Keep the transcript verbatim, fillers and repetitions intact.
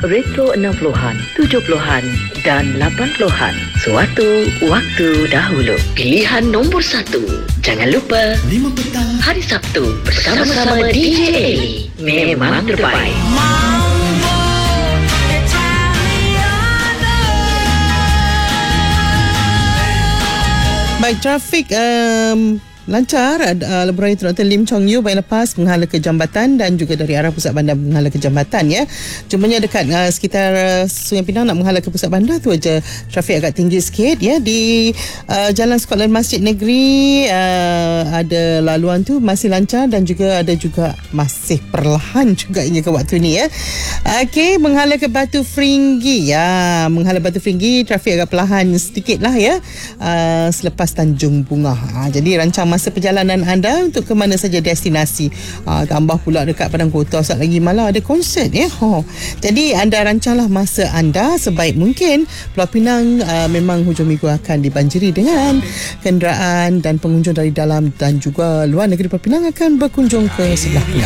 retro enam puluhan, tujuh puluhan dan lapan puluhan. Suatu waktu dahulu. Pilihan nombor satu. Jangan lupa lima petang hari Sabtu bersama-sama D J Eli. Memang terbaik. Baik, trafik um, lancar. uh, Laboratorium Doktor Lim Chong Yu baik lepas menghala ke jambatan dan juga dari arah pusat bandar menghala ke jambatan ya. Cumanya dekat uh, sekitar uh, Sungai Pinang nak menghala ke pusat bandar tu aja trafik agak tinggi sikit ya. Di uh, Jalan Sekolah Masjid Negeri uh, ada laluan tu masih lancar dan juga ada juga masih perlahan juga hingga ke waktu ni ya. Okey, menghala ke Batu Feringgi ya. Menghala Batu Feringgi trafik agak perlahan sedikit lah ya. Uh, selepas Tanjung Bunga. Uh, jadi rancang masa perjalanan anda untuk ke mana saja destinasi. Ha, tambah pula dekat Padang Kota saat lagi malam ada konsert ya. Ha. Jadi anda rancanglah masa anda sebaik mungkin. Pulau Pinang uh, memang hujung minggu akan dibanjiri dengan kenderaan dan pengunjung dari dalam dan juga luar negeri. Pulau Pinang akan berkunjung ke sebelah Pinang.